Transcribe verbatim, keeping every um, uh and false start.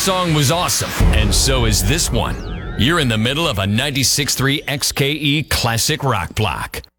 song was awesome, and so is this one. You're in the middle of a ninety-six point three X K E classic rock block.